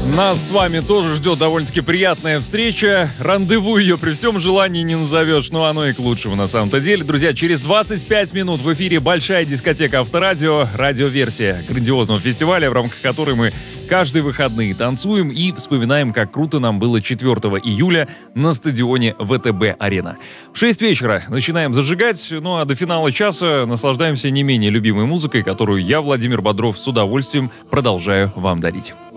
Нас с вами тоже ждет довольно-таки приятная встреча. Рандеву ее при всем желании не назовешь, но оно и к лучшему на самом-то деле. Друзья, через 25 минут в эфире большая дискотека Авторадио, радиоверсия грандиозного фестиваля, в рамках которой мы каждые выходные танцуем и вспоминаем, как круто нам было 4 июля на стадионе ВТБ-Арена. В 6 вечера начинаем зажигать, ну а до финала часа наслаждаемся не менее любимой музыкой, которую я, Владимир Бодров, с удовольствием продолжаю вам дарить.